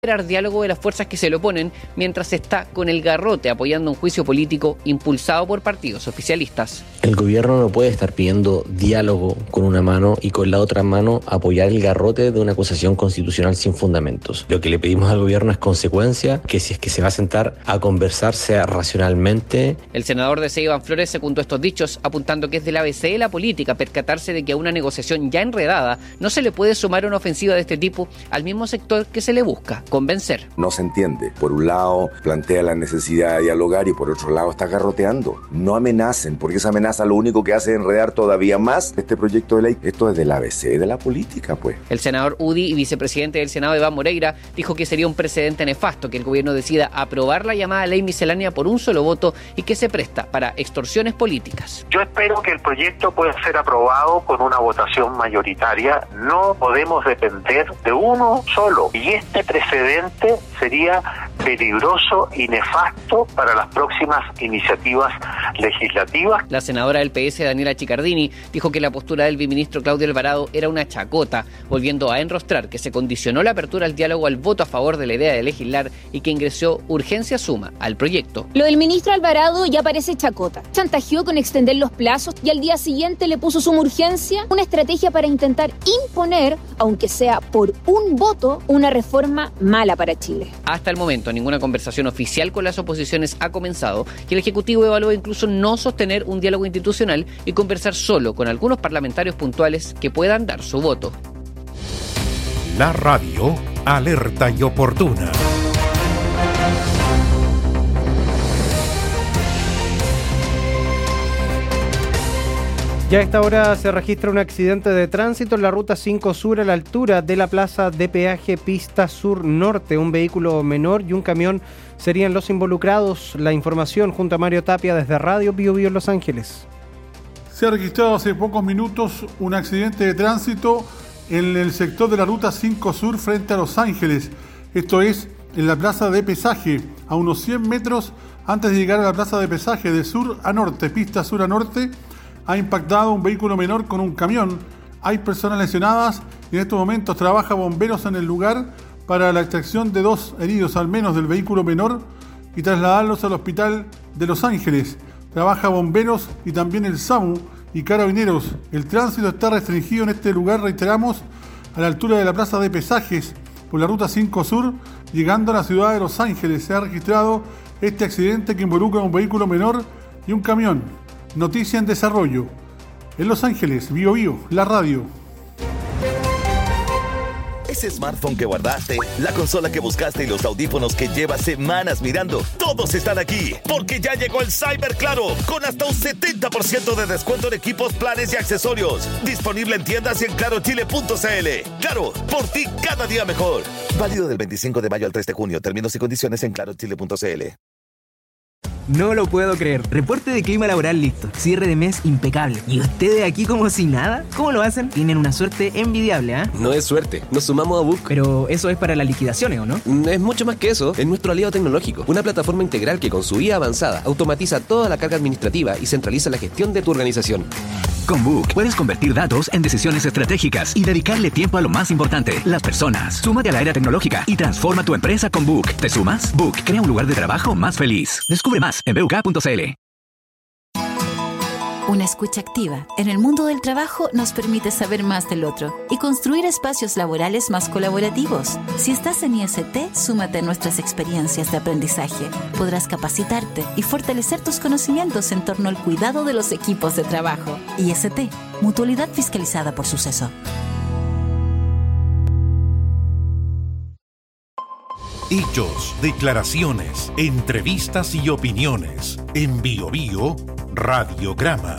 esperar diálogo de las fuerzas que se le oponen mientras está con el garrote apoyando un juicio político impulsado por partidos oficialistas. El gobierno no puede estar pidiendo diálogo con una mano y con la otra mano apoyar el garrote de una acusación constitucional sin fundamentos. Lo que le pedimos al gobierno es consecuencia, que si es que se va a sentar a conversar sea racionalmente. El senador de CEI, Iván Flores, secundó estos dichos, apuntando que es del ABC de la política percatarse de que a una negociación ya enredada no se le puede sumar una ofensiva de este tipo al mismo sector que se le busca convencer. No se entiende. Por un lado plantea la necesidad de dialogar y por otro lado está garroteando. No amenacen, porque esa amenaza lo único que hace es enredar todavía más este proyecto de ley. Esto es del ABC de la política, pues. El senador UDI y vicepresidente del Senado, Iván Moreira, dijo que sería un precedente nefasto que el gobierno decida aprobar la llamada ley miscelánea por un solo voto y que se presta para extorsiones políticas. Yo espero que el proyecto pueda ser aprobado con una votación mayoritaria. No podemos depender de uno solo. Y este precedente sería peligroso y nefasto para las próximas iniciativas legislativas. La senadora del PS, Daniela Chiccardini, dijo que la postura del biministro Claudio Alvarado era una chacota, volviendo a enrostrar que se condicionó la apertura al diálogo al voto a favor de la idea de legislar y que ingresó urgencia suma al proyecto. Lo del ministro Alvarado ya parece chacota. Chantajeó con extender los plazos y al día siguiente le puso suma urgencia, una estrategia para intentar imponer, aunque sea por un voto, una reforma mala para Chile. Hasta el momento, ninguna conversación oficial con las oposiciones ha comenzado y el Ejecutivo evalúa incluso no sostener un diálogo institucional y conversar solo con algunos parlamentarios puntuales que puedan dar su voto. La radio alerta y oportuna. Ya a esta hora se registra un accidente de tránsito en la ruta 5 Sur a la altura de la plaza de peaje Pista Sur Norte. Un vehículo menor y un camión serían los involucrados. La información junto a Mario Tapia desde Radio Bio Bio Los Ángeles. Se ha registrado hace pocos minutos un accidente de tránsito en el sector de la ruta 5 Sur frente a Los Ángeles. Esto es en la plaza de pesaje, a unos 100 metros antes de llegar a la plaza de pesaje de sur a norte, Pista Sur a norte. Ha impactado un vehículo menor con un camión. Hay personas lesionadas y en estos momentos trabaja bomberos en el lugar para la extracción de 2 heridos al menos del vehículo menor y trasladarlos al hospital de Los Ángeles. Trabaja bomberos y también el SAMU y carabineros. El tránsito está restringido en este lugar, reiteramos, a la altura de la plaza de pesajes por la ruta 5 Sur, llegando a la ciudad de Los Ángeles. Se ha registrado este accidente que involucra un vehículo menor y un camión. Noticia en desarrollo. En Los Ángeles, Bio Bio, la radio. Ese smartphone que guardaste, la consola que buscaste y los audífonos que llevas semanas mirando, todos están aquí, porque ya llegó el Cyber Claro, con hasta un 70% de descuento en equipos, planes y accesorios. Disponible en tiendas y en clarochile.cl. Claro, por ti cada día mejor. Válido del 25 de mayo al 3 de junio. Términos y condiciones en clarochile.cl. No lo puedo creer. Reporte de clima laboral listo. Cierre de mes impecable. ¿Y ustedes aquí como si nada? ¿Cómo lo hacen? Tienen una suerte envidiable, ¿ah? No es suerte. Nos sumamos a Book. Pero eso es para las liquidaciones, ¿o no? Es mucho más que eso. Es nuestro aliado tecnológico. Una plataforma integral que con su IA avanzada automatiza toda la carga administrativa y centraliza la gestión de tu organización. Con Book puedes convertir datos en decisiones estratégicas y dedicarle tiempo a lo más importante, las personas. Súmate a la era tecnológica y transforma tu empresa con Book. ¿Te sumas? Book crea un lugar de trabajo más feliz. Descubre más en buk.cl. Una escucha activa en el mundo del trabajo nos permite saber más del otro y construir espacios laborales más colaborativos. Si estás en IST, súmate a nuestras experiencias de aprendizaje. Podrás capacitarte y fortalecer tus conocimientos en torno al cuidado de los equipos de trabajo. IST, Mutualidad Fiscalizada por Suceso. Hechos, declaraciones, entrevistas y opiniones. En Bio Bio, Radiograma.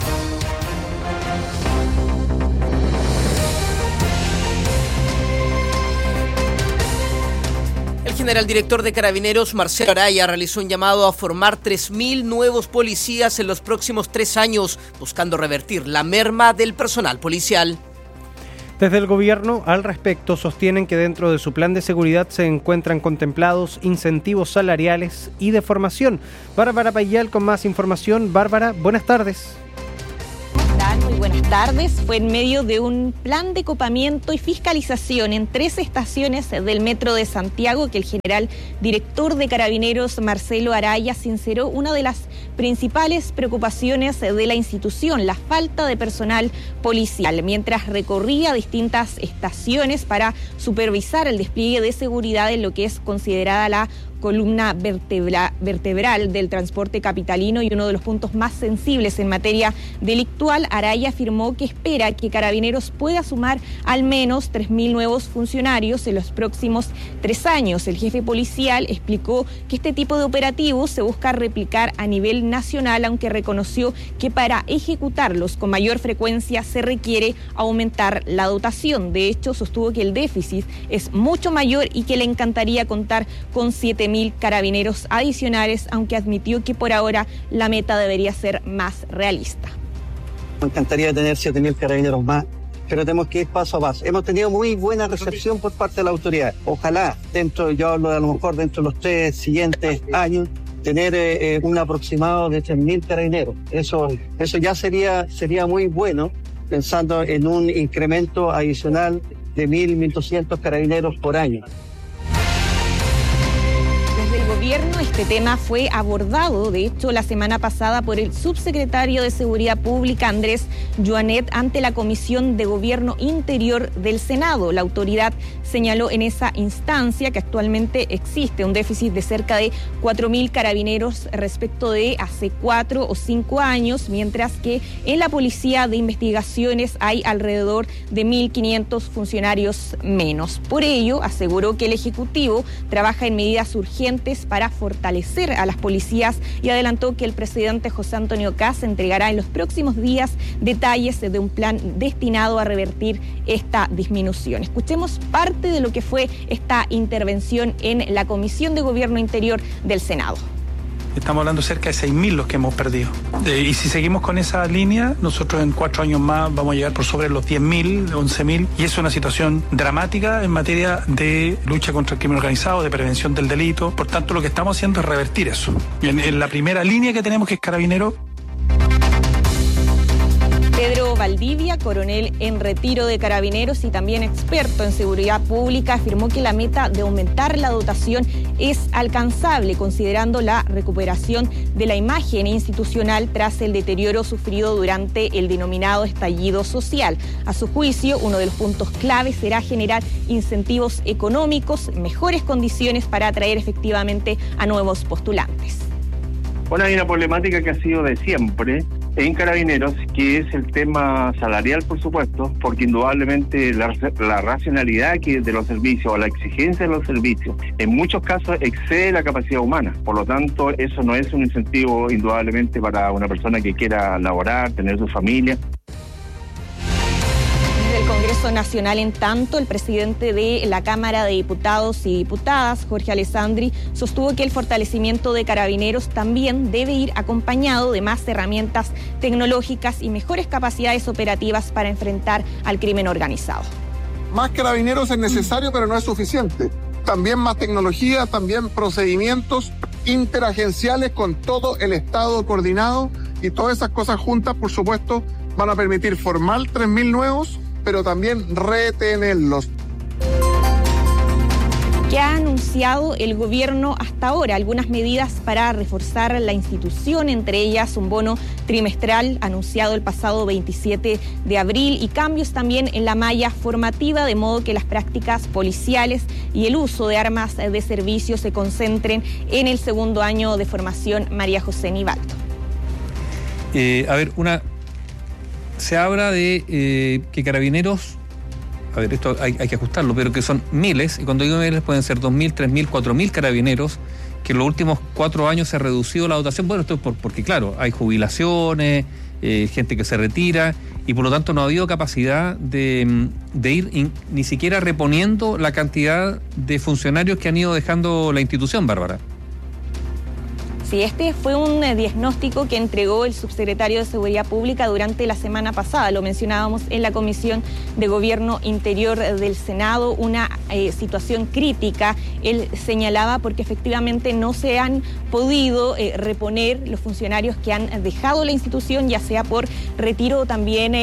El general director de Carabineros, Marcelo Araya, realizó un llamado a formar 3.000 nuevos policías en los próximos 3 años, buscando revertir la merma del personal policial. Desde el gobierno, al respecto, sostienen que dentro de su plan de seguridad se encuentran contemplados incentivos salariales y de formación. Bárbara Payal con más información. Bárbara, buenas tardes. Muy buenas tardes. Fue en medio de un plan de copamiento y fiscalización en 3 estaciones del Metro de Santiago que el general director de Carabineros, Marcelo Araya, sinceró una de las principales preocupaciones de la institución, la falta de personal policial, mientras recorría distintas estaciones para supervisar el despliegue de seguridad en lo que es considerada la columna vertebral del transporte capitalino y uno de los puntos más sensibles en materia delictual. Araya afirmó que espera que Carabineros pueda sumar al menos 3.000 nuevos funcionarios en los próximos 3 años. El jefe policial explicó que este tipo de operativos se busca replicar a nivel nacional, aunque reconoció que para ejecutarlos con mayor frecuencia se requiere aumentar la dotación. De hecho, sostuvo que el déficit es mucho mayor y que le encantaría contar con 7.000 carabineros adicionales, aunque admitió que por ahora la meta debería ser más realista. Me encantaría tener 7.000 carabineros más, pero tenemos que ir paso a paso. Hemos tenido muy buena recepción por parte de la autoridad. Ojalá, yo hablo de a lo mejor dentro de los 3 siguientes años, tener un aproximado de 3.000 carabineros. Eso ya sería muy bueno, pensando en un incremento adicional de 1.200 carabineros por año. Desde el gobierno este tema fue abordado, de hecho, la semana pasada por el subsecretario de Seguridad Pública, Andrés Joanet, ante la Comisión de Gobierno Interior del Senado. La autoridad señaló en esa instancia que actualmente existe un déficit de cerca de 4.000 carabineros respecto de hace 4 o 5 años, mientras que en la Policía de Investigaciones hay alrededor de 1.500 funcionarios menos. Por ello, aseguró que el Ejecutivo trabaja en medidas urgentes para fortalecer a las policías y adelantó que el presidente José Antonio Kast entregará en los próximos días detalles de un plan destinado a revertir esta disminución. Escuchemos parte de lo que fue esta intervención en la Comisión de Gobierno Interior del Senado. Estamos hablando de cerca de 6.000 los que hemos perdido. Y si seguimos con esa línea, nosotros en 4 años más vamos a llegar por sobre los 10.000, 11.000. Y es una situación dramática en materia de lucha contra el crimen organizado, de prevención del delito. Por tanto, lo que estamos haciendo es revertir eso. En la primera línea que tenemos, que es Carabineros. Pedro Valdivia, coronel en retiro de Carabineros y también experto en seguridad pública, afirmó que la meta de aumentar la dotación es alcanzable, considerando la recuperación de la imagen institucional tras el deterioro sufrido durante el denominado estallido social. A su juicio, uno de los puntos clave será generar incentivos económicos, mejores condiciones para atraer efectivamente a nuevos postulantes. Bueno, hay una problemática que ha sido de siempre en Carabineros, que es el tema salarial, por supuesto, porque indudablemente la racionalidad de los servicios o la exigencia de los servicios en muchos casos excede la capacidad humana. Por lo tanto, eso no es un incentivo indudablemente para una persona que quiera laborar, tener su familia. Del Congreso Nacional, en tanto, el presidente de la Cámara de Diputados y Diputadas, Jorge Alessandri, sostuvo que el fortalecimiento de Carabineros también debe ir acompañado de más herramientas tecnológicas y mejores capacidades operativas para enfrentar al crimen organizado. Más Carabineros es necesario, pero no es suficiente. También más tecnología, también procedimientos interagenciales con todo el Estado coordinado, y todas esas cosas juntas, por supuesto, van a permitir formar 3.000 nuevos, pero también retenerlos. Que ha anunciado el gobierno hasta ahora algunas medidas para reforzar la institución, entre ellas un bono trimestral anunciado el pasado 27 de abril y cambios también en la malla formativa, de modo que las prácticas policiales y el uso de armas de servicio se concentren en el segundo año de formación. María José Nivaldo. Se habla de que Carabineros, esto hay que ajustarlo, pero que son miles, y cuando digo miles pueden ser 2.000, 3.000, 4.000 carabineros, que en los últimos 4 años se ha reducido la dotación. Bueno, esto es porque, claro, hay jubilaciones, gente que se retira, y por lo tanto no ha habido capacidad de ir ni siquiera reponiendo la cantidad de funcionarios que han ido dejando la institución, Bárbara. Sí, este fue un diagnóstico que entregó el subsecretario de Seguridad Pública durante la semana pasada. Lo mencionábamos en la Comisión de Gobierno Interior del Senado, una situación crítica. Él señalaba porque efectivamente no se han podido reponer los funcionarios que han dejado la institución, ya sea por retiro o también,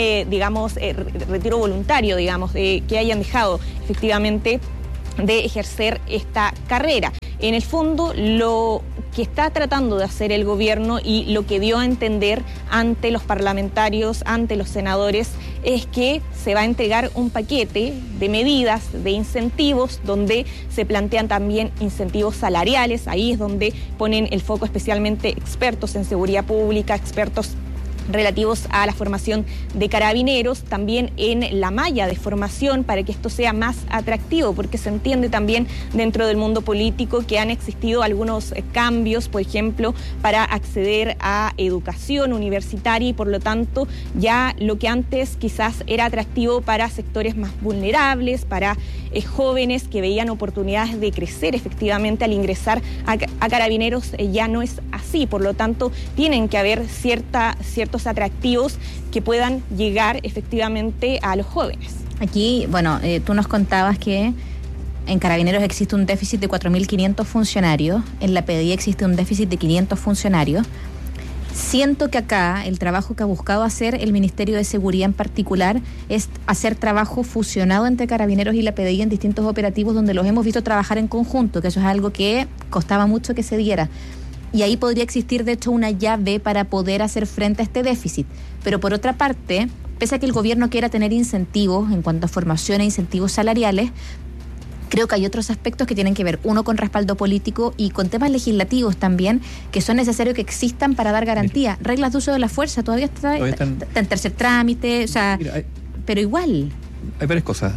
retiro voluntario, que hayan dejado efectivamente de ejercer esta carrera. En el fondo, lo que está tratando de hacer el gobierno y lo que dio a entender ante los parlamentarios, ante los senadores, es que se va a entregar un paquete de medidas, de incentivos, donde se plantean también incentivos salariales. Ahí es donde ponen el foco especialmente expertos en seguridad pública, expertos relativos a la formación de carabineros, también en la malla de formación para que esto sea más atractivo, porque se entiende también dentro del mundo político que han existido algunos cambios, por ejemplo, para acceder a educación universitaria y por lo tanto ya lo que antes quizás era atractivo para sectores más vulnerables, para jóvenes que veían oportunidades de crecer efectivamente al ingresar a carabineros, ya no es así, por lo tanto tienen que haber ciertos atractivos que puedan llegar efectivamente a los jóvenes. Aquí, tú nos contabas que en Carabineros existe un déficit de 4.500 funcionarios, en la PDI existe un déficit de 500 funcionarios. Siento que acá el trabajo que ha buscado hacer el Ministerio de Seguridad en particular es hacer trabajo fusionado entre Carabineros y la PDI en distintos operativos donde los hemos visto trabajar en conjunto, que eso es algo que costaba mucho que se diera. Y ahí podría existir, de hecho, una llave para poder hacer frente a este déficit. Pero por otra parte, pese a que el gobierno quiera tener incentivos en cuanto a formación e incentivos salariales, creo que hay otros aspectos que tienen que ver, uno con respaldo político y con temas legislativos también, que son necesarios que existan para dar garantía. Reglas de uso de la fuerza, todavía está en tercer trámite, pero igual. Hay varias cosas.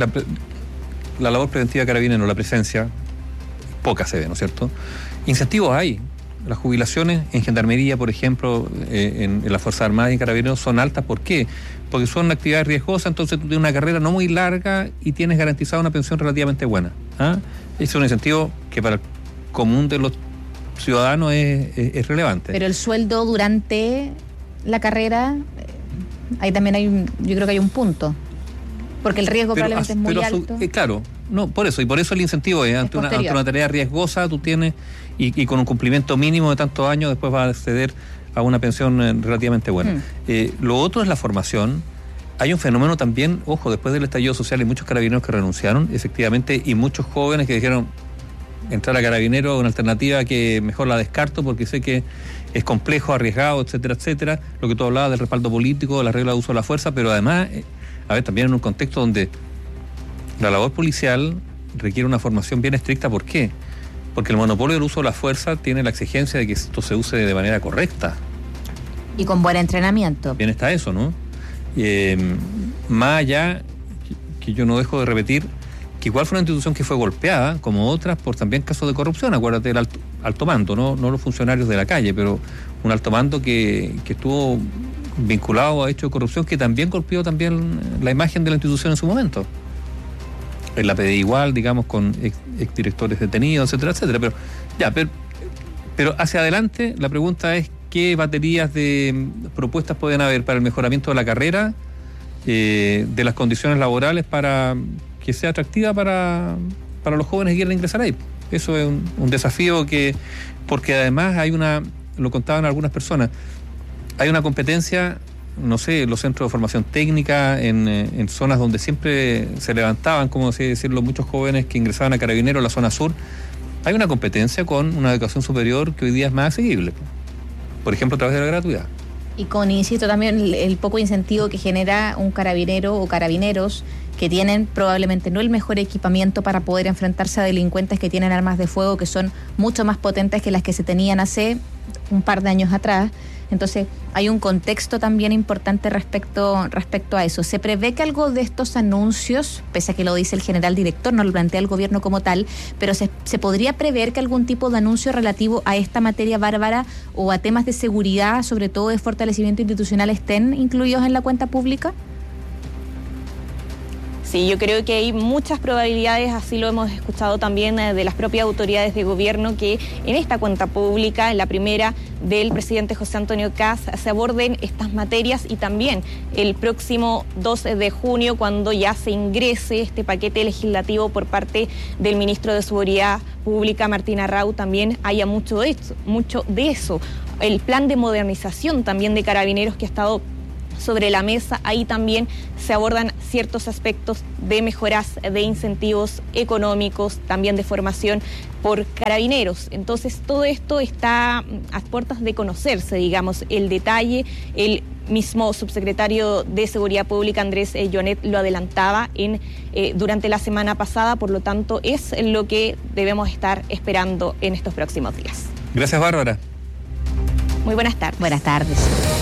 La labor preventiva de Carabineros, la presencia, poca se ve, ¿no es cierto? Incentivos hay. Las jubilaciones en Gendarmería, por ejemplo, en las Fuerzas Armadas y en Carabineros son altas. ¿Por qué? Porque son actividades riesgosas, entonces tú tienes una carrera no muy larga y tienes garantizada una pensión relativamente buena. Ese es un incentivo que para el común de los ciudadanos es relevante. Pero el sueldo durante la carrera, ahí también yo creo que hay un punto. Porque el riesgo probablemente es muy alto. Claro, no, por eso el incentivo es ante una tarea riesgosa, tú tienes, y con un cumplimiento mínimo de tantos años, después vas a acceder a una pensión relativamente buena. Lo otro es la formación. Hay un fenómeno también, ojo, después del estallido social hay muchos carabineros que renunciaron, efectivamente, y muchos jóvenes que dijeron, entrar a Carabineros es una alternativa que mejor la descarto porque sé que es complejo, arriesgado, etcétera, etcétera. Lo que tú hablabas del respaldo político, de la regla de uso de la fuerza, pero además, también en un contexto donde la labor policial requiere una formación bien estricta. ¿Por qué? Porque el monopolio del uso de la fuerza tiene la exigencia de que esto se use de manera correcta. Y con buen entrenamiento. Bien está eso, ¿no? Más allá, que yo no dejo de repetir, que igual fue una institución que fue golpeada, como otras, por también casos de corrupción. Acuérdate del alto mando, no los funcionarios de la calle, pero un alto mando que estuvo vinculado a hechos de corrupción que también golpeó también la imagen de la institución en su momento. En la PDI igual, digamos, con exdirectores detenidos, etcétera, etcétera. Pero hacia adelante la pregunta es qué baterías de propuestas pueden haber para el mejoramiento de la carrera, de las condiciones laborales para que sea atractiva para los jóvenes que quieren ingresar ahí. Eso es un desafío porque además lo contaban algunas personas, hay una competencia, no sé, los centros de formación técnica en zonas donde siempre se levantaban, como decirlo, muchos jóvenes que ingresaban a Carabineros, la zona sur. Hay una competencia con una educación superior que hoy día es más asequible, por ejemplo, a través de la gratuidad. Y con, insisto, también el poco incentivo que genera un carabinero o carabineros que tienen probablemente no el mejor equipamiento para poder enfrentarse a delincuentes que tienen armas de fuego que son mucho más potentes que las que se tenían hace un par de años atrás. Entonces hay un contexto también importante respecto a eso. ¿Se prevé que algo de estos anuncios, pese a que lo dice el general director, no lo plantea el gobierno como tal, pero se podría prever que algún tipo de anuncio relativo a esta materia bárbara o a temas de seguridad, sobre todo de fortalecimiento institucional, estén incluidos en la cuenta pública? Sí, yo creo que hay muchas probabilidades, así lo hemos escuchado también de las propias autoridades de gobierno, que en esta cuenta pública, en la primera del presidente José Antonio Kast, se aborden estas materias y también el próximo 12 de junio, cuando ya se ingrese este paquete legislativo por parte del ministro de Seguridad Pública, Martín Arrau, también haya mucho de eso. El plan de modernización también de Carabineros que ha estado sobre la mesa, ahí también se abordan ciertos aspectos de mejoras de incentivos económicos, también de formación por Carabineros. Entonces todo esto está a puertas de conocerse, digamos, el detalle. El mismo subsecretario de Seguridad Pública, Andrés Jonet, lo adelantaba durante la semana pasada, por lo tanto es lo que debemos estar esperando en estos próximos días. Gracias, Bárbara. Muy buenas tardes. Buenas tardes.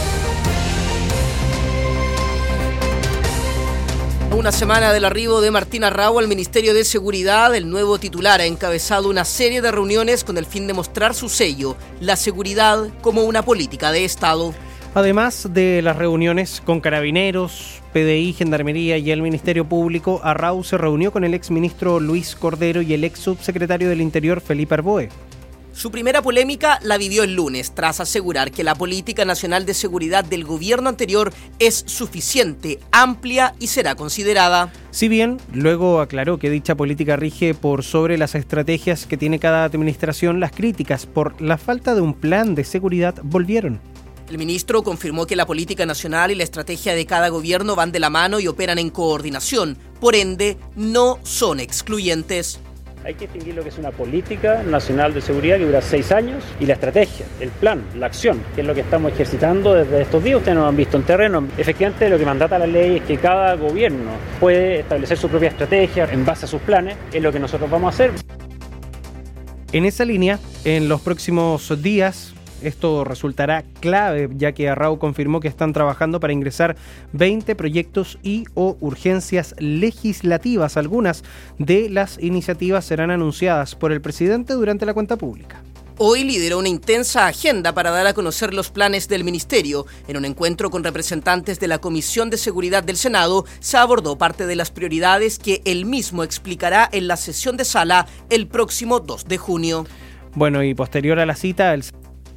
Una semana del arribo de Martín Arrau al Ministerio de Seguridad, el nuevo titular ha encabezado una serie de reuniones con el fin de mostrar su sello, la seguridad como una política de Estado. Además de las reuniones con Carabineros, PDI, Gendarmería y el Ministerio Público, Arrau se reunió con el exministro Luis Cordero y el ex subsecretario del Interior Felipe Arboe. Su primera polémica la vivió el lunes, tras asegurar que la política nacional de seguridad del gobierno anterior es suficiente, amplia y será considerada. Si bien, luego aclaró que dicha política rige por sobre las estrategias que tiene cada administración, las críticas por la falta de un plan de seguridad volvieron. El ministro confirmó que la política nacional y la estrategia de cada gobierno van de la mano y operan en coordinación, por ende, no son excluyentes. Hay que distinguir lo que es una política nacional de seguridad que dura 6 años y la estrategia, el plan, la acción, que es lo que estamos ejercitando desde estos días. Ustedes nos han visto en terreno. Efectivamente, lo que mandata la ley es que cada gobierno puede establecer su propia estrategia en base a sus planes. Es lo que nosotros vamos a hacer. En esa línea, en los próximos días, esto resultará clave, ya que Arrau confirmó que están trabajando para ingresar 20 proyectos o urgencias legislativas. Algunas de las iniciativas serán anunciadas por el presidente durante la cuenta pública. Hoy lideró una intensa agenda para dar a conocer los planes del ministerio. En un encuentro con representantes de la Comisión de Seguridad del Senado, se abordó parte de las prioridades que él mismo explicará en la sesión de sala el próximo 2 de junio. Bueno, y posterior a la cita, el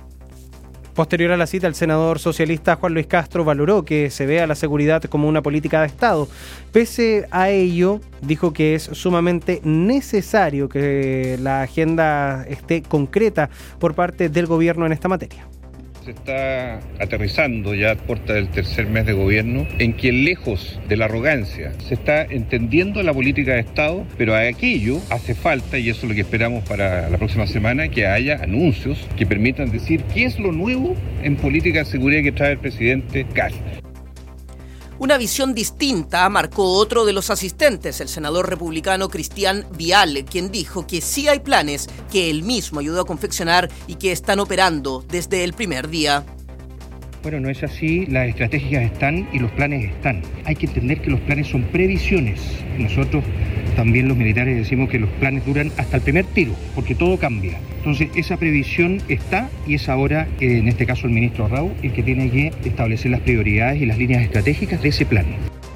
senador socialista Juan Luis Castro valoró que se vea la seguridad como una política de Estado. Pese a ello, dijo que es sumamente necesario que la agenda esté concreta por parte del gobierno en esta materia. Se está aterrizando ya a puerta del tercer mes de gobierno en que lejos de la arrogancia se está entendiendo la política de Estado, pero a aquello hace falta, y eso es lo que esperamos para la próxima semana, que haya anuncios que permitan decir qué es lo nuevo en política de seguridad que trae el presidente Kast. Una visión distinta marcó otro de los asistentes, el senador republicano Cristian Vial, quien dijo que sí hay planes que él mismo ayudó a confeccionar y que están operando desde el primer día. Bueno, no es así, las estrategias están y los planes están. Hay que entender que los planes son previsiones. Nosotros también los militares decimos que los planes duran hasta el primer tiro, porque todo cambia. Entonces esa previsión está y es ahora, en este caso el ministro Arrau, el que tiene que establecer las prioridades y las líneas estratégicas de ese plan.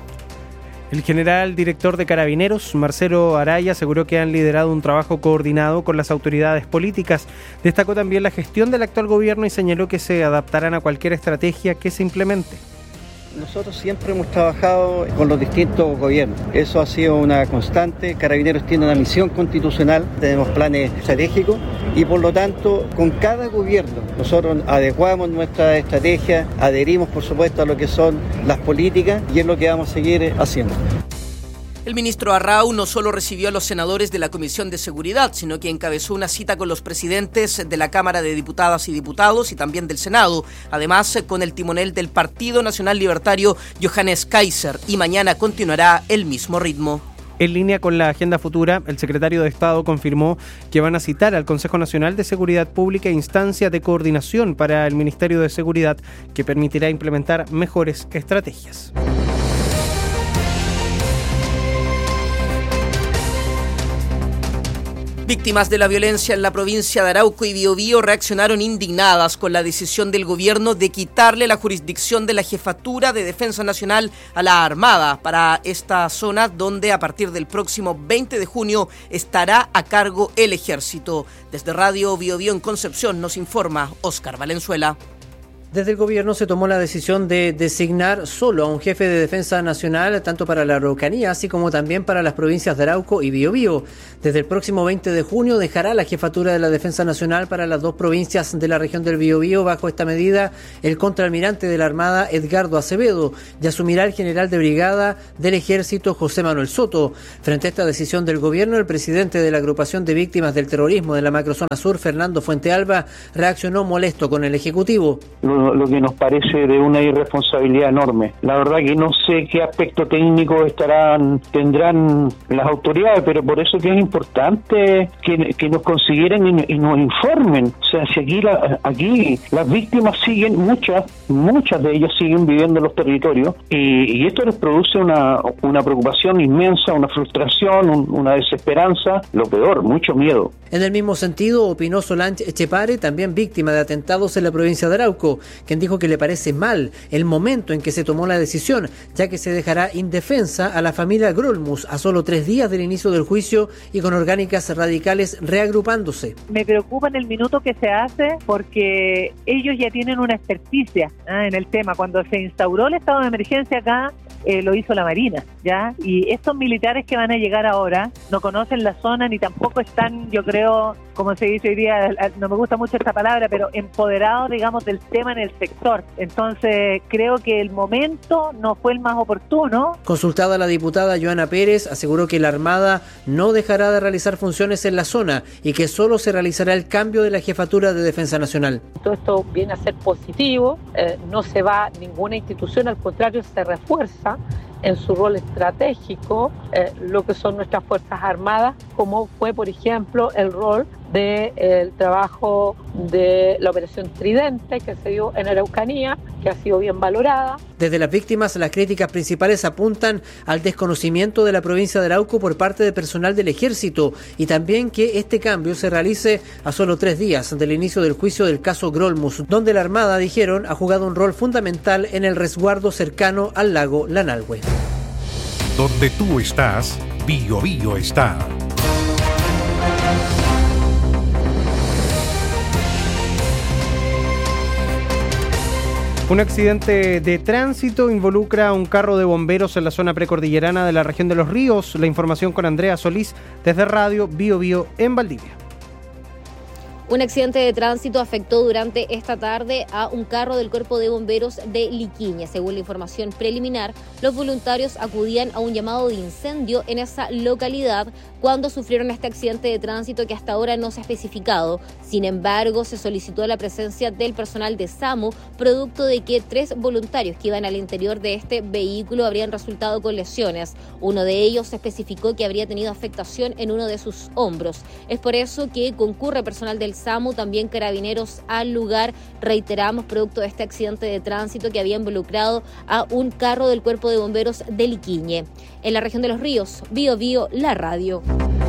El general director de Carabineros, Marcelo Araya, aseguró que han liderado un trabajo coordinado con las autoridades políticas. Destacó también la gestión del actual gobierno y señaló que se adaptarán a cualquier estrategia que se implemente. Nosotros siempre hemos trabajado con los distintos gobiernos. Eso ha sido una constante. Carabineros tiene una misión constitucional, tenemos planes estratégicos y por lo tanto con cada gobierno nosotros adecuamos nuestra estrategia, adherimos por supuesto a lo que son las políticas y es lo que vamos a seguir haciendo. El ministro Arrau no solo recibió a los senadores de la Comisión de Seguridad, sino que encabezó una cita con los presidentes de la Cámara de Diputadas y Diputados y también del Senado, además con el timonel del Partido Nacional Libertario, Johannes Kaiser, y mañana continuará el mismo ritmo. En línea con la agenda futura, el secretario de Estado confirmó que van a citar al Consejo Nacional de Seguridad Pública instancia de coordinación para el Ministerio de Seguridad que permitirá implementar mejores estrategias. Víctimas de la violencia en la provincia de Arauco y Biobío reaccionaron indignadas con la decisión del gobierno de quitarle la jurisdicción de la Jefatura de Defensa Nacional a la Armada para esta zona donde a partir del próximo 20 de junio estará a cargo el Ejército. Desde Radio Biobío en Concepción nos informa Óscar Valenzuela. Desde el gobierno se tomó la decisión de designar solo a un jefe de defensa nacional, tanto para la Araucanía, así como también para las provincias de Arauco y Biobío. Desde el próximo 20 de junio dejará la jefatura de la defensa nacional para las dos provincias de la región del Biobío. Bajo esta medida, el contraalmirante de la Armada, Edgardo Acevedo, y asumirá el general de brigada del Ejército, José Manuel Soto. Frente a esta decisión del gobierno, el presidente de la agrupación de víctimas del terrorismo de la macrozona sur, Fernando Fuentealba, reaccionó molesto con el Ejecutivo. Lo que nos parece de una irresponsabilidad enorme. La verdad que no sé qué aspecto técnico tendrán las autoridades, pero por eso que es importante que nos consideren y nos informen. O sea, si aquí las víctimas siguen, muchas de ellas siguen viviendo en los territorios y esto les produce una preocupación inmensa, una frustración, una desesperanza, lo peor, mucho miedo. En el mismo sentido, opinó Solange Echepare, también víctima de atentados en la provincia de Arauco, quien dijo que le parece mal el momento en que se tomó la decisión, ya que se dejará indefensa a la familia Grolmus a solo 3 días del inicio del juicio y con orgánicas radicales reagrupándose. Me preocupa en el minuto que se hace porque ellos ya tienen una experticia en el tema. Cuando se instauró el estado de emergencia acá, lo hizo la Marina, ¿ya? Y estos militares que van a llegar ahora no conocen la zona ni tampoco están, yo creo, como se dice hoy día, no me gusta mucho esta palabra, pero empoderados, digamos, del tema en el sector. Entonces, creo que el momento no fue el más oportuno. Consultada la diputada Joana Pérez, aseguró que la Armada no dejará de realizar funciones en la zona y que solo se realizará el cambio de la Jefatura de Defensa Nacional. Todo esto viene a ser positivo, no se va ninguna institución, al contrario, se refuerza en su rol estratégico lo que son nuestras Fuerzas Armadas, como fue, por ejemplo, el rol del trabajo de la Operación Tridente que se dio en Araucanía, que ha sido bien valorada. Desde las víctimas, las críticas principales apuntan al desconocimiento de la provincia de Arauco por parte de personal del Ejército y también que este cambio se realice a solo 3 días del inicio del juicio del caso Grolmus, donde la Armada, dijeron, ha jugado un rol fundamental en el resguardo cercano al lago Lanalhue. Donde tú estás, Biobío está. Un accidente de tránsito involucra a un carro de bomberos en la zona precordillerana de la región de Los Ríos. La información con Andrea Solís desde Radio Biobío en Valdivia. Un accidente de tránsito afectó durante esta tarde a un carro del Cuerpo de Bomberos de Liquiñe. Según la información preliminar, los voluntarios acudían a un llamado de incendio en esa localidad cuando sufrieron este accidente de tránsito que hasta ahora no se ha especificado. Sin embargo, se solicitó la presencia del personal de SAMU, producto de que 3 voluntarios que iban al interior de este vehículo habrían resultado con lesiones. Uno de ellos se especificó que habría tenido afectación en uno de sus hombros. Es por eso que concurre personal del SAMU, también carabineros al lugar, reiteramos, producto de este accidente de tránsito que había involucrado a un carro del Cuerpo de Bomberos de Liquiñe. En la región de Los Ríos, Biobío, la radio.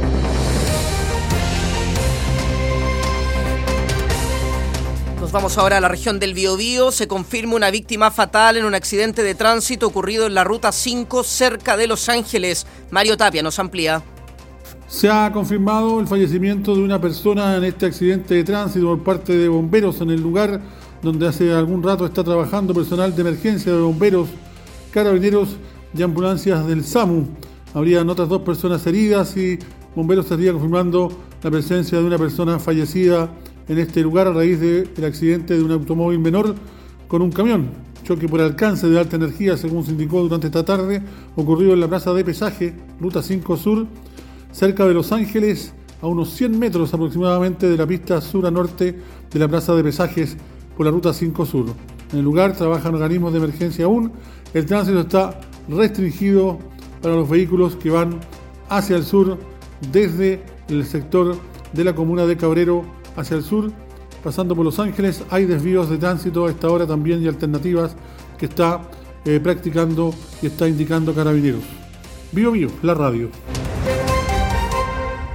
Nos vamos ahora a la región del Biobío. Se confirma una víctima fatal en un accidente de tránsito ocurrido en la Ruta 5 cerca de Los Ángeles. Mario Tapia nos amplía. Se ha confirmado el fallecimiento de una persona en este accidente de tránsito por parte de bomberos en el lugar donde hace algún rato está trabajando personal de emergencia de bomberos, carabineros y ambulancias del SAMU. Habrían otras 2 personas heridas y bomberos estaría confirmando la presencia de una persona fallecida en este lugar a raíz del accidente de un automóvil menor con un camión. Choque por alcance de alta energía, según se indicó durante esta tarde, ocurrido en la plaza de pesaje, Ruta 5 Sur, cerca de Los Ángeles, a unos 100 metros aproximadamente de la pista sur a norte de la plaza de pesajes por la Ruta 5 Sur. En el lugar trabajan organismos de emergencia aún. El tránsito está restringido para los vehículos que van hacia el sur desde el sector de la comuna de Cabrero hacia el sur, pasando por Los Ángeles. Hay desvíos de tránsito a esta hora también y alternativas que está practicando y está indicando Carabineros. Biobío, la radio.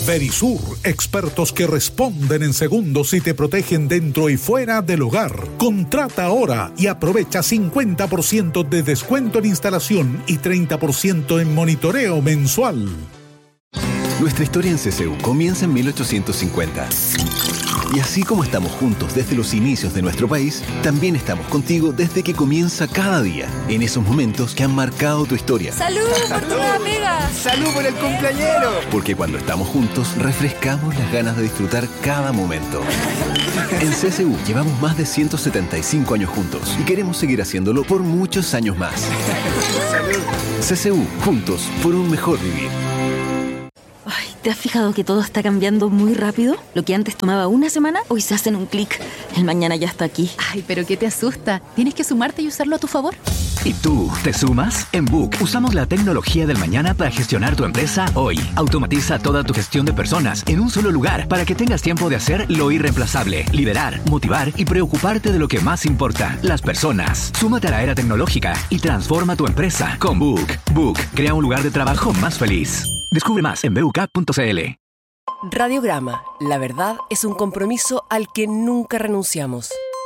Verisur, expertos que responden en segundos y te protegen dentro y fuera del hogar. Contrata ahora y aprovecha 50% de descuento en instalación y 30% en monitoreo mensual. Nuestra historia en CCU comienza en 1850. Y así como estamos juntos desde los inicios de nuestro país, también estamos contigo desde que comienza cada día, en esos momentos que han marcado tu historia. ¡Salud por tu nueva pega! ¡Salud por el cumpleañero! Porque cuando estamos juntos, refrescamos las ganas de disfrutar cada momento. En CCU llevamos más de 175 años juntos y queremos seguir haciéndolo por muchos años más. CCU, juntos por un mejor vivir. Ay, ¿te has fijado que todo está cambiando muy rápido? Lo que antes tomaba una semana, hoy se hace en un clic. El mañana ya está aquí. Ay, pero ¿qué te asusta? Tienes que sumarte y usarlo a tu favor. ¿Y tú, te sumas? En Book usamos la tecnología del mañana para gestionar tu empresa hoy. Automatiza toda tu gestión de personas en un solo lugar para que tengas tiempo de hacer lo irreemplazable, liderar, motivar y preocuparte de lo que más importa, las personas. Súmate a la era tecnológica y transforma tu empresa con Book. Book crea un lugar de trabajo más feliz. Descubre más en BUK.cl. Radiograma. La verdad es un compromiso al que nunca renunciamos.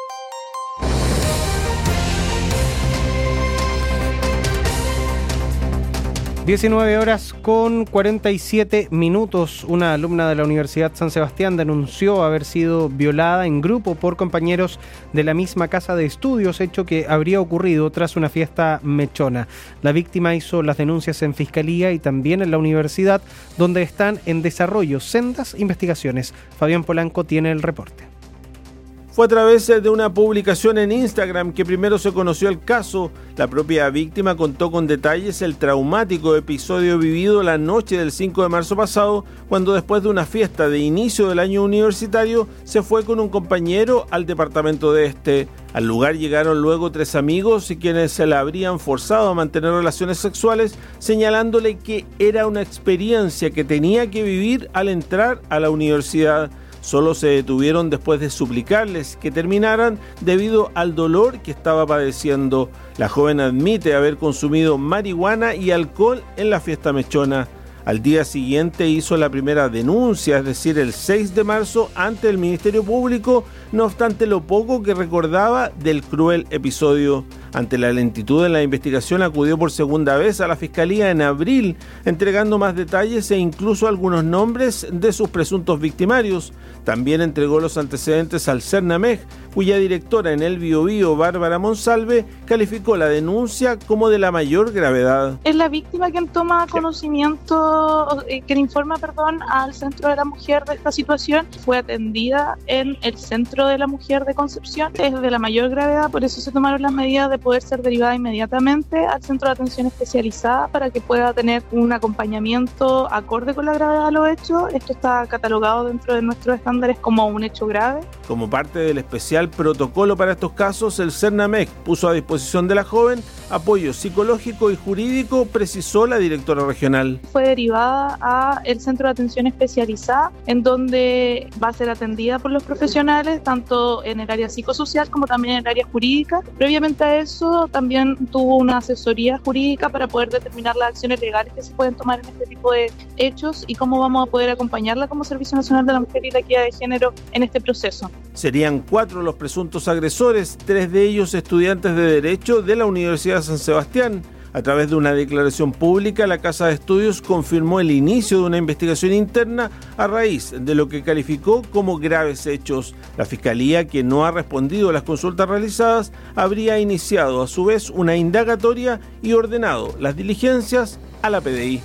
19 horas con 47 minutos. Una alumna de la Universidad San Sebastián denunció haber sido violada en grupo por compañeros de la misma casa de estudios, hecho que habría ocurrido tras una fiesta mechona. La víctima hizo las denuncias en Fiscalía y también en la universidad, donde están en desarrollo sendas investigaciones. Fabián Polanco tiene el reporte. Fue a través de una publicación en Instagram que primero se conoció el caso. La propia víctima contó con detalles el traumático episodio vivido la noche del 5 de marzo pasado, cuando después de una fiesta de inicio del año universitario se fue con un compañero al departamento de este. Al lugar llegaron luego 3 amigos y quienes se la habrían forzado a mantener relaciones sexuales, señalándole que era una experiencia que tenía que vivir al entrar a la universidad. Solo se detuvieron después de suplicarles que terminaran debido al dolor que estaba padeciendo. La joven admite haber consumido marihuana y alcohol en la fiesta mechona. Al día siguiente hizo la primera denuncia, es decir, el 6 de marzo, ante el Ministerio Público, no obstante lo poco que recordaba del cruel episodio. Ante la lentitud en la investigación, acudió por segunda vez a la Fiscalía en abril, entregando más detalles e incluso algunos nombres de sus presuntos victimarios. También entregó los antecedentes al CERNAMEG, cuya directora en el Biobío, Bárbara Monsalve, calificó la denuncia como de la mayor gravedad. Es la víctima quien toma conocimiento, quien informa, al Centro de la Mujer de esta situación. Fue atendida en el Centro de la Mujer de Concepción. Es de la mayor gravedad, por eso se tomaron las medidas de poder ser derivada inmediatamente al Centro de Atención Especializada para que pueda tener un acompañamiento acorde con la gravedad de los hechos. Esto está catalogado dentro de nuestros estándares como un hecho grave. Como parte del especial protocolo para estos casos, el CERNAMEG puso a disposición de la joven apoyo psicológico y jurídico, precisó la directora regional. Fue derivada a el Centro de Atención Especializada, en donde va a ser atendida por los profesionales, tanto en el área psicosocial como también en el área jurídica. Previamente a eso, también tuvo una asesoría jurídica para poder determinar las acciones legales que se pueden tomar en este tipo de hechos y cómo vamos a poder acompañarla como Servicio Nacional de la Mujer y la Equidad de Género en este proceso. Serían 4 los presuntos agresores, 3 de ellos estudiantes de Derecho de la Universidad San Sebastián. A través de una declaración pública, la Casa de Estudios confirmó el inicio de una investigación interna a raíz de lo que calificó como graves hechos. La Fiscalía, que no ha respondido a las consultas realizadas, habría iniciado a su vez una indagatoria y ordenado las diligencias a la PDI.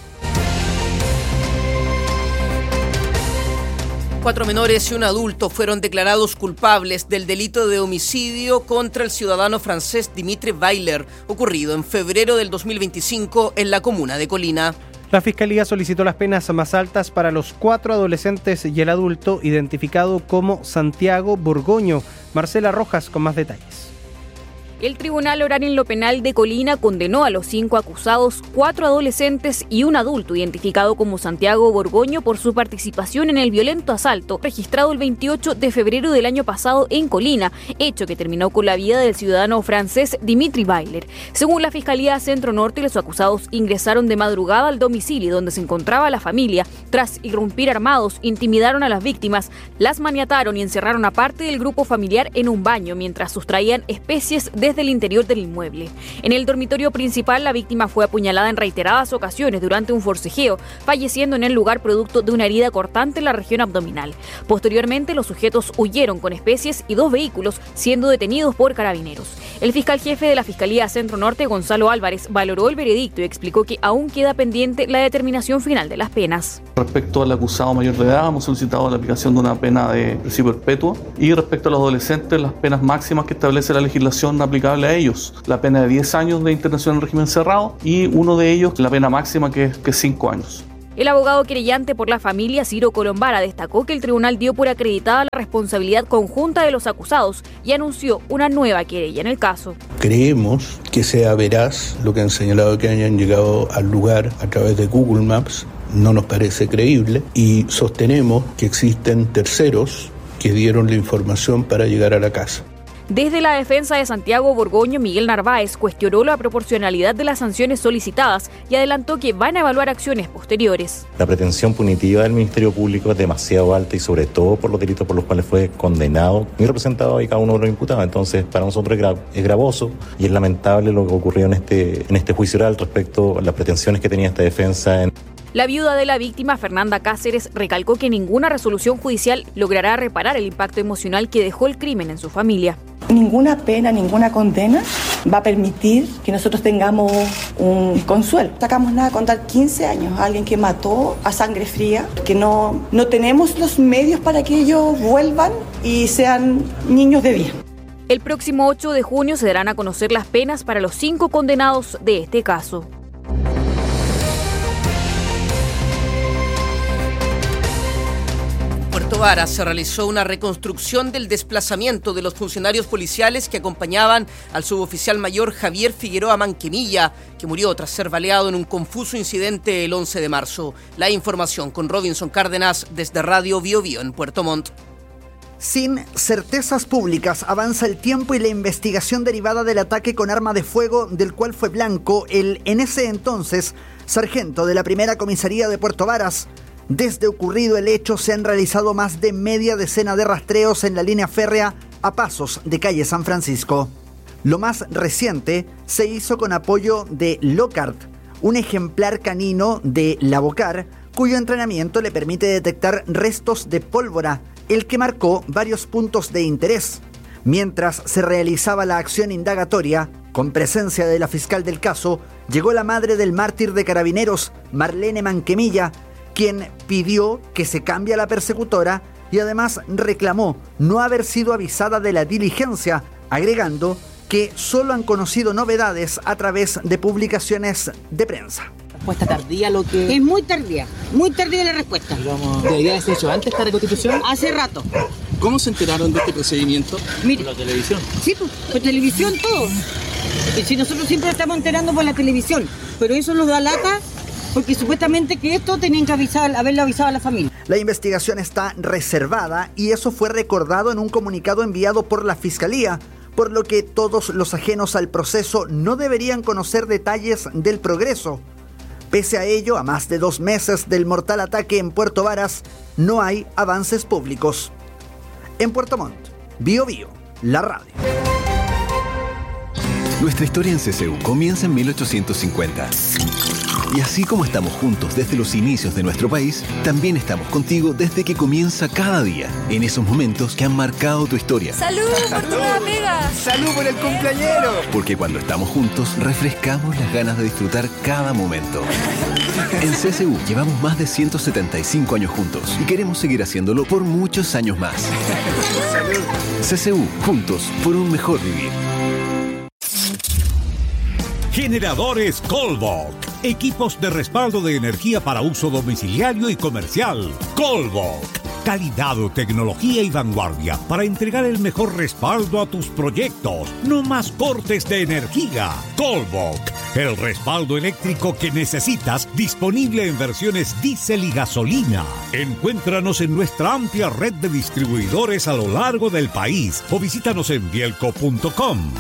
4 menores y un adulto fueron declarados culpables del delito de homicidio contra el ciudadano francés Dimitri Weiler, ocurrido en febrero del 2025 en la comuna de Colina. La Fiscalía solicitó las penas más altas para los 4 adolescentes y el adulto, identificado como Santiago Borgoño. Marcela Rojas con más detalles. El Tribunal Oral en lo Penal de Colina condenó a los 5 acusados, 4 adolescentes y un adulto identificado como Santiago Borgoño por su participación en el violento asalto registrado el 28 de febrero del año pasado en Colina, hecho que terminó con la vida del ciudadano francés Dimitri Bailer. Según la Fiscalía Centro Norte, los acusados ingresaron de madrugada al domicilio donde se encontraba la familia. Tras irrumpir armados, intimidaron a las víctimas, las maniataron y encerraron a parte del grupo familiar en un baño mientras sustraían especies desde el interior del inmueble. En el dormitorio principal, la víctima fue apuñalada en reiteradas ocasiones durante un forcejeo, falleciendo en el lugar producto de una herida cortante en la región abdominal. Posteriormente, los sujetos huyeron con especies y 2 vehículos, siendo detenidos por carabineros. El fiscal jefe de la Fiscalía Centro Norte, Gonzalo Álvarez, valoró el veredicto y explicó que aún queda pendiente la determinación final de las penas. Respecto al acusado mayor de edad, hemos solicitado la aplicación de una pena de prisión perpetua, y respecto a los adolescentes, las penas máximas que establece la legislación aplicable a ellos, la pena de 10 años de internación en régimen cerrado y uno de ellos la pena máxima que es 5 años. El abogado querellante por la familia, Ciro Colombara, destacó que el tribunal dio por acreditada la responsabilidad conjunta de los acusados y anunció una nueva querella en el caso. Creemos que sea veraz lo que han señalado que hayan llegado al lugar a través de Google Maps. No nos parece creíble y sostenemos que existen terceros que dieron la información para llegar a la casa. Desde la defensa de Santiago Borgoño, Miguel Narváez cuestionó la proporcionalidad de las sanciones solicitadas y adelantó que van a evaluar acciones posteriores. La pretensión punitiva del Ministerio Público es demasiado alta y sobre todo por los delitos por los cuales fue condenado y representado ahí cada uno de los imputados. Entonces, para nosotros es gravoso y es lamentable lo que ocurrió en este juicio oral respecto a las pretensiones que tenía esta defensa. La viuda de la víctima, Fernanda Cáceres, recalcó que ninguna resolución judicial logrará reparar el impacto emocional que dejó el crimen en su familia. Ninguna pena, ninguna condena va a permitir que nosotros tengamos un consuelo. No sacamos nada con dar 15 años a alguien que mató a sangre fría, que no tenemos los medios para que ellos vuelvan y sean niños de bien. El próximo 8 de junio se darán a conocer las penas para los 5 condenados de este caso. Puerto Varas se realizó una reconstrucción del desplazamiento de los funcionarios policiales que acompañaban al suboficial mayor Javier Figueroa Manquemilla, que murió tras ser baleado en un confuso incidente el 11 de marzo. La información con Robinson Cárdenas desde Radio Bio Bio en Puerto Montt. Sin certezas públicas avanza el tiempo y la investigación derivada del ataque con arma de fuego del cual fue blanco el, en ese entonces, sargento de la primera comisaría de Puerto Varas. Desde ocurrido el hecho se han realizado más de media decena de rastreos en la línea férrea a pasos de calle San Francisco. Lo más reciente se hizo con apoyo de Lockhart, un ejemplar canino de Lavocar, cuyo entrenamiento le permite detectar restos de pólvora, el que marcó varios puntos de interés. Mientras se realizaba la acción indagatoria, con presencia de la fiscal del caso, llegó la madre del mártir de Carabineros, Marlene Manquemilla, quien pidió que se cambie a la persecutora y además reclamó no haber sido avisada de la diligencia, agregando que solo han conocido novedades a través de publicaciones de prensa. Respuesta tardía lo que... Es muy tardía la respuesta. ¿Debería haberse hecho antes esta reconstitución? Hace rato. ¿Cómo se enteraron de este procedimiento? Mire, ¿por la televisión? Sí, por televisión todo. Y si nosotros siempre estamos enterando por la televisión, pero eso nos da lata porque supuestamente que esto tenían que haberlo avisado a la familia. La investigación está reservada y eso fue recordado en un comunicado enviado por la Fiscalía, por lo que todos los ajenos al proceso no deberían conocer detalles del progreso. Pese a ello, a más de 2 meses del mortal ataque en Puerto Varas, no hay avances públicos. En Puerto Montt, Bio Bio, la radio. Nuestra historia en CCU comienza en 1850. Y así como estamos juntos desde los inicios de nuestro país, también estamos contigo desde que comienza cada día, en esos momentos que han marcado tu historia. ¡Salud por tu nueva pega! ¡Salud por el cumpleañero! Porque cuando estamos juntos, refrescamos las ganas de disfrutar cada momento. En CCU llevamos más de 175 años juntos y queremos seguir haciéndolo por muchos años más. ¡Salud! CCU, juntos por un mejor vivir. Generadores Colbok. Equipos de respaldo de energía para uso domiciliario y comercial. Colbok. Calidad, tecnología y vanguardia para entregar el mejor respaldo a tus proyectos. No más cortes de energía. Colbok, el respaldo eléctrico que necesitas, disponible en versiones diésel y gasolina. Encuéntranos en nuestra amplia red de distribuidores a lo largo del país o visítanos en bielco.com.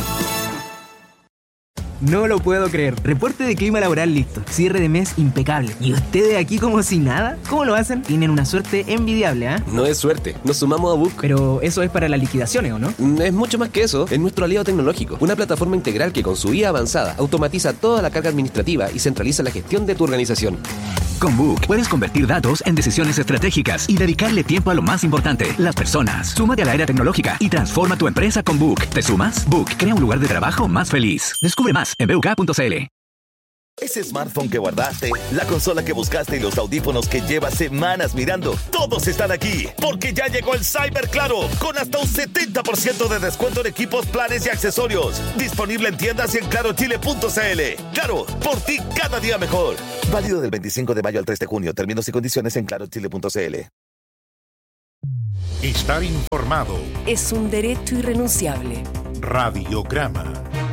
No lo puedo creer. Reporte de clima laboral listo. Cierre de mes impecable. ¿Y ustedes aquí como si nada? ¿Cómo lo hacen? Tienen una suerte envidiable, ¿ah? No es suerte. Nos sumamos a Book. Pero eso es para las liquidaciones, ¿o no? Es mucho más que eso. Es nuestro aliado tecnológico. Una plataforma integral que con su IA avanzada automatiza toda la carga administrativa y centraliza la gestión de tu organización. Con Book puedes convertir datos en decisiones estratégicas y dedicarle tiempo a lo más importante, las personas. Súmate a la era tecnológica y transforma tu empresa con Book. ¿Te sumas? Book crea un lugar de trabajo más feliz. Descubre más en buk.cl. Ese smartphone que guardaste, la consola que buscaste y los audífonos que llevas semanas mirando, todos están aquí, porque ya llegó el Cyber Claro, con hasta un 70% de descuento en equipos, planes y accesorios. Disponible en tiendas y en clarochile.cl. Claro, por ti cada día mejor. Válido del 25 de mayo al 3 de junio. Términos y condiciones en clarochile.cl. Estar informado es un derecho irrenunciable. Radiograma.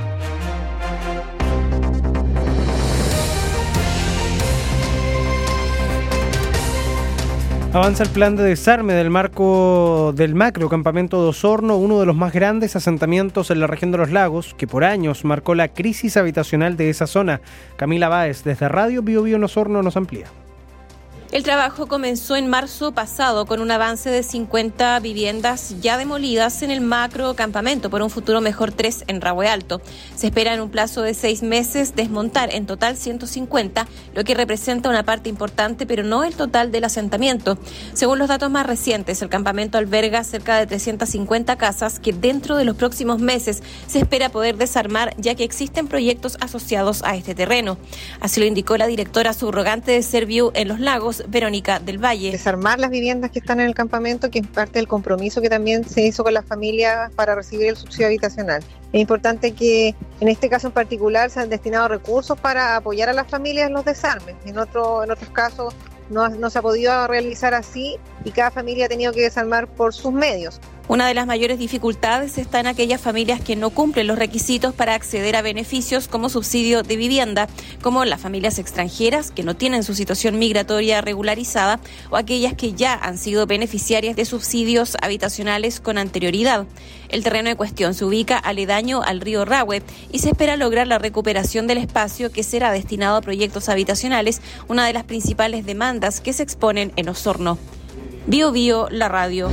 Avanza el plan de desarme del macro campamento de Osorno, uno de los más grandes asentamientos en la región de los lagos, que por años marcó la crisis habitacional de esa zona. Camila Báez, desde Radio Bio Bio en Osorno, nos amplía. El trabajo comenzó en marzo pasado con un avance de 50 viviendas ya demolidas en el macro campamento por un futuro mejor 3 en Rahue Alto. Se espera en un plazo de 6 meses desmontar en total 150, lo que representa una parte importante, pero no el total del asentamiento. Según los datos más recientes, el campamento alberga cerca de 350 casas que dentro de los próximos meses se espera poder desarmar, ya que existen proyectos asociados a este terreno. Así lo indicó la directora subrogante de Serviu en Los Lagos, Verónica del Valle. Desarmar las viviendas que están en el campamento, que es parte del compromiso que también se hizo con las familias para recibir el subsidio habitacional. Es importante que en este caso en particular se han destinado recursos para apoyar a las familias en los desarmes. En otros casos no se ha podido realizar así y cada familia ha tenido que desarmar por sus medios. Una de las mayores dificultades está en aquellas familias que no cumplen los requisitos para acceder a beneficios como subsidio de vivienda, como las familias extranjeras que no tienen su situación migratoria regularizada o aquellas que ya han sido beneficiarias de subsidios habitacionales con anterioridad. El terreno en cuestión se ubica aledaño al río Rahue y se espera lograr la recuperación del espacio que será destinado a proyectos habitacionales, una de las principales demandas que se exponen en Osorno. Bio Bio, la radio.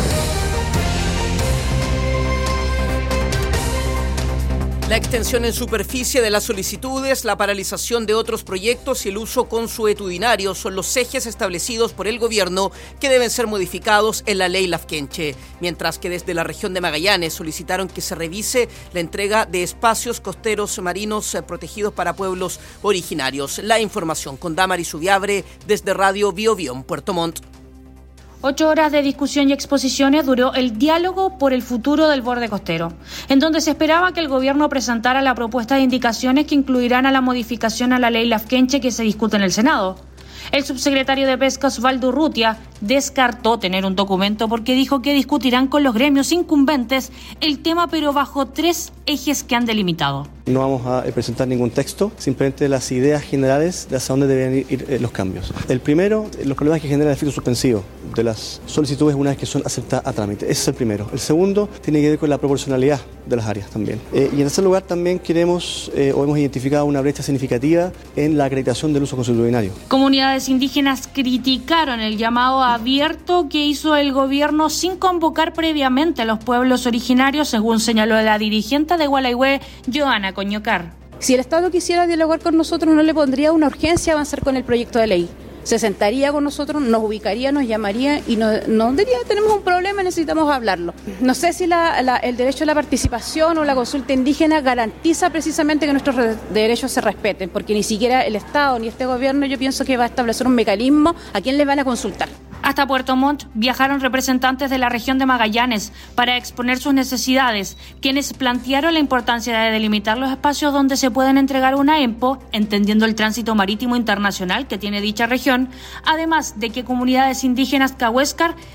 La extensión en superficie de las solicitudes, la paralización de otros proyectos y el uso consuetudinario son los ejes establecidos por el gobierno que deben ser modificados en la ley Lafkenche, mientras que desde la región de Magallanes solicitaron que se revise la entrega de espacios costeros marinos protegidos para pueblos originarios. La información con Damaris Subiabre desde Radio Bio Bio en Puerto Montt. 8 horas de discusión y exposiciones duró el diálogo por el futuro del borde costero, en donde se esperaba que el gobierno presentara la propuesta de indicaciones que incluirán a la modificación a la ley Lafkenche que se discute en el Senado. El subsecretario de Pesca, Osvaldo Urrutia, descartó tener un documento porque dijo que discutirán con los gremios incumbentes el tema, pero bajo 3 ejes que han delimitado. No vamos a presentar ningún texto, simplemente las ideas generales de hacia dónde deben ir los cambios. El primero, los problemas que genera el efecto suspensivo de las solicitudes una vez que son aceptadas a trámite. Ese es el primero. El segundo tiene que ver con la proporcionalidad de las áreas también. Y en tercer lugar también queremos o hemos identificado una brecha significativa en la acreditación del uso consuetudinario. Comunidades indígenas criticaron el llamado abierto que hizo el gobierno sin convocar previamente a los pueblos originarios, según señaló la dirigente de Gualeguay, Joana Coñocar. Si el Estado quisiera dialogar con nosotros, no le pondría una urgencia avanzar con el proyecto de ley. Se sentaría con nosotros, nos ubicaría, nos llamaría y nos diría, tenemos un problema, necesitamos hablarlo. No sé si el derecho a la participación o la consulta indígena garantiza precisamente que nuestros derechos se respeten, porque ni siquiera el Estado ni este gobierno, yo pienso que va a establecer un mecanismo a quién le van a consultar. Hasta Puerto Montt viajaron representantes de la región de Magallanes para exponer sus necesidades, quienes plantearon la importancia de delimitar los espacios donde se pueden entregar una EMPO, entendiendo el tránsito marítimo internacional que tiene dicha región, además de que comunidades indígenas cahuéscar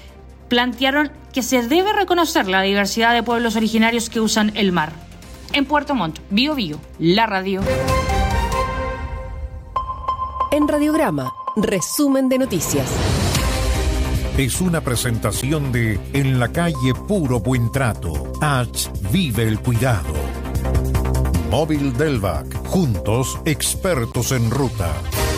plantearon que se debe reconocer la diversidad de pueblos originarios que usan el mar. En Puerto Montt, Bío Bío, la radio. En Radiograma, resumen de noticias. Es una presentación de En la calle Puro Buen Trato. H. Vive el cuidado. Móvil Delvac. Juntos, expertos en ruta.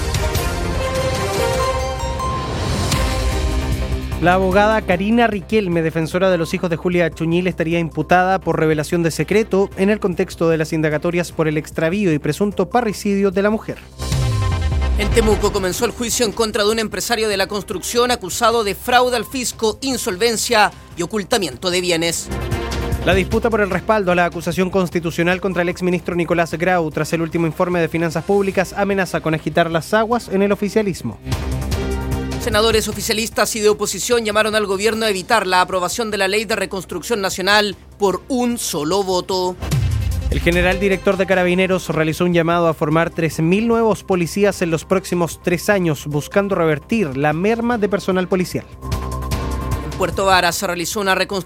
La abogada Karina Riquelme, defensora de los hijos de Julia Achuñil, estaría imputada por revelación de secreto en el contexto de las indagatorias por el extravío y presunto parricidio de la mujer. En Temuco comenzó el juicio en contra de un empresario de la construcción acusado de fraude al fisco, insolvencia y ocultamiento de bienes. La disputa por el respaldo a la acusación constitucional contra el exministro Nicolás Grau tras el último informe de finanzas públicas amenaza con agitar las aguas en el oficialismo. Senadores oficialistas y de oposición llamaron al gobierno a evitar la aprobación de la Ley de Reconstrucción Nacional por un solo voto. El general director de Carabineros realizó un llamado a formar 3.000 nuevos policías en los próximos 3 años, buscando revertir la merma de personal policial. En Puerto Varas se realizó una reconstrucción